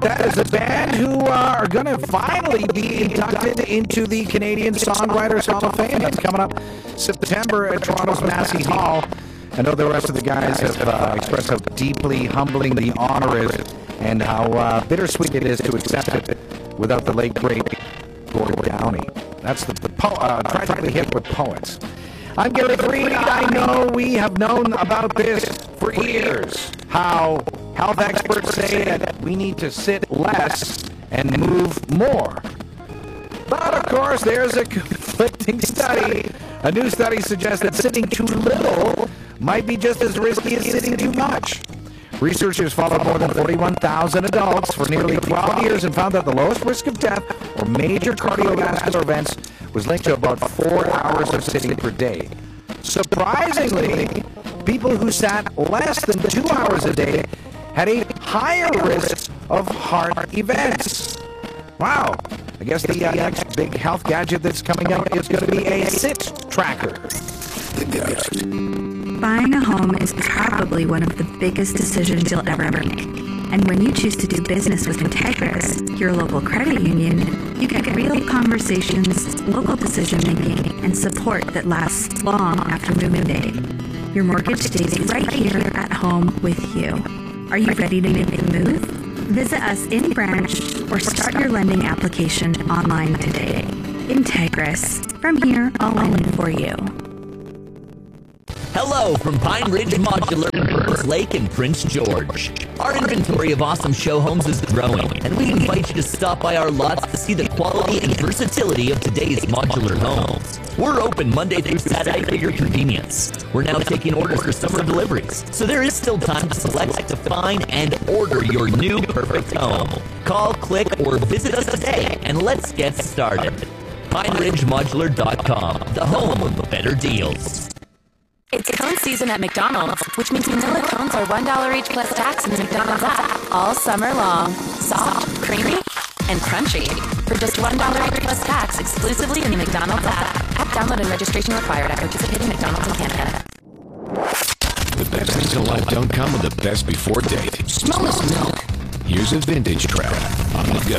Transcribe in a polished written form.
That is a band who are going to finally be inducted into the Canadian Songwriters Hall of Fame. That's coming up September at Toronto's Massey Hall. I know the rest of the guys have expressed how deeply humbling the honor is and how bittersweet it is to accept it without the late, great Gord Downie. That's the tragically hit with poets. I'm Gary Freed. I know we have known about this for years, how health experts say that we need to sit less and move more. But, of course, there's a conflicting study. A new study suggests that sitting too little might be just as risky as sitting too much. Researchers followed more than 41,000 adults for nearly 12 years and found that the lowest risk of death or major cardiovascular events was linked to about 4 hours of sitting per day. Surprisingly, people who sat less than 2 hours a day had a higher risk of heart events. Wow. I guess the next big health gadget that's coming out is going to be a sit tracker. Buying a home is probably one of the biggest decisions you'll ever make. And when you choose to do business with Integris, your local credit union, you get real conversations, local decision-making, and support that lasts long after move-in day. Your mortgage stays right here at home with you. Are you ready to make the move? Visit us in branch or start your lending application online today. Integris, from here, all in for you. Hello from Pine Ridge Modular in Burns Lake and Prince George. Our inventory of awesome show homes is growing, and we invite you to stop by our lots to see the quality and versatility of today's modular homes. We're open Monday through Saturday for your convenience. We're now taking orders for summer deliveries, so there is still time to select, define, and order your new perfect home. Call, click, or visit us today, and let's get started. PineRidgeModular.com, the home of better deals. It's cone season at McDonald's, which means vanilla cones are $1 each plus tax in the McDonald's app all summer long. Soft, creamy, and crunchy. For just $1 each plus tax exclusively in the McDonald's app. App download and registration required at participating McDonald's in Canada. The best things in life don't come with the best before date. Smell this milk. Here's a vintage trap on the go.